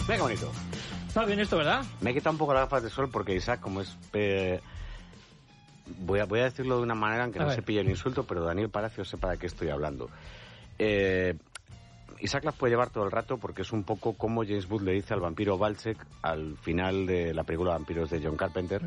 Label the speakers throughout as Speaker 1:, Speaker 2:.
Speaker 1: Mira qué bonito.
Speaker 2: Está bien esto, ¿verdad?
Speaker 1: Me he quitado un poco las gafas de sol porque Isaac, como es... Voy a decirlo de una manera en que no se pille el insulto, pero Daniel Palacios sepa de qué estoy hablando. Isaac las puede llevar todo el rato porque es un poco como James Booth le dice al vampiro Valchek al final de la película Vampiros de John Carpenter.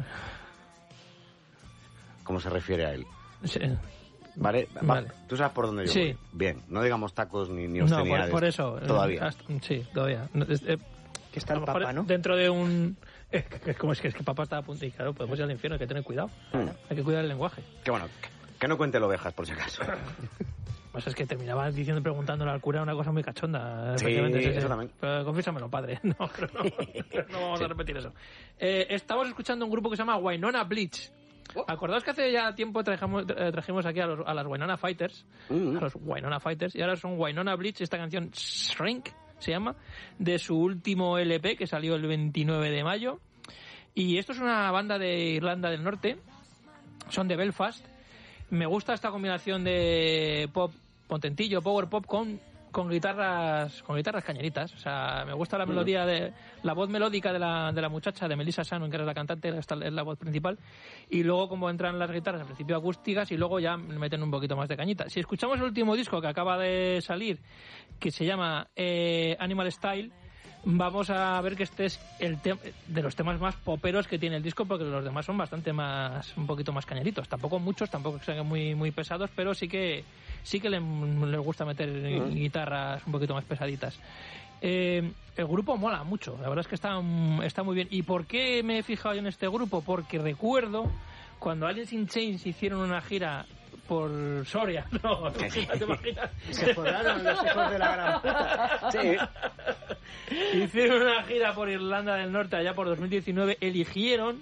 Speaker 1: ¿Cómo se refiere a él?
Speaker 2: Sí.
Speaker 1: Vale. Tú sabes por dónde yo voy. Bien, no digamos tacos ni obscenidades.
Speaker 2: No, por eso.
Speaker 1: Todavía.
Speaker 2: Sí, todavía.
Speaker 3: Que está el Papa, ¿no?
Speaker 2: Dentro de un... ¿Cómo es que Papa está a punto? Y claro, podemos ir al infierno, hay que tener cuidado. Hay que cuidar el lenguaje.
Speaker 1: Que bueno, que no cuente ovejas, por si acaso.
Speaker 2: Pues es que terminaba preguntándole al cura una cosa muy cachonda.
Speaker 1: Sí, eso también.
Speaker 2: Pero confiésamelo, padre. No vamos a repetir eso. Estamos escuchando un grupo que se llama Wynonna Bleach. Acordaos que hace ya tiempo trajimos aquí a las Wynonna Fighters, a los Wynonna Fighters, y ahora son Wynonna Bleach, esta canción Shrink se llama, de su último LP que salió el 29 de mayo. Y esto es una banda de Irlanda del Norte, son de Belfast. Me gusta esta combinación de pop potentillo, power pop con guitarras cañeritas. O sea, me gusta la melodía la voz melódica de la muchacha, de Melissa Shannon, que era la cantante, esta es la voz principal, y luego como entran las guitarras al principio acústicas y luego ya meten un poquito más de cañita. Si escuchamos el último disco que acaba de salir, que se llama Animal Style, vamos a ver que este es de los temas más poperos que tiene el disco, porque los demás son un poquito más cañeritos. Tampoco muchos, tampoco que sean muy, muy pesados, pero sí que les gusta meter guitarras un poquito más pesaditas. El grupo mola mucho, la verdad es que está muy bien. ¿Y por qué me he fijado yo en este grupo? Porque recuerdo cuando Alice in Chains hicieron una gira por Soria, ¿no? ¿Te imaginas?
Speaker 3: Se forraron los hijos de la gran puta.
Speaker 2: Sí. Hicieron una gira por Irlanda del Norte allá por 2019, eligieron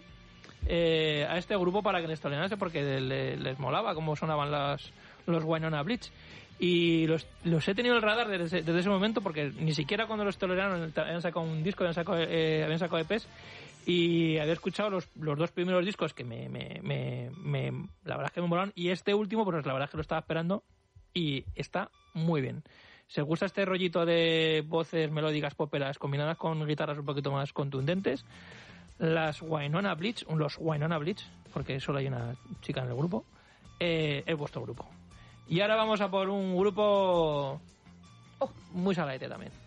Speaker 2: a este grupo para que les tolerase porque les molaba cómo sonaban los Wynonna Bleach. Y los he tenido en el radar desde ese momento, porque ni siquiera cuando los toleraron habían sacado un disco, habían sacado EPs, y había escuchado los dos primeros discos que la verdad es que me molaron, y este último pues la verdad es que lo estaba esperando y está muy bien. Si os gusta este rollito de voces melódicas poperas combinadas con guitarras un poquito más contundentes, los Wynonna Bleach, porque solo hay una chica en el grupo, es vuestro grupo. Y ahora vamos a por un grupo muy saladete también.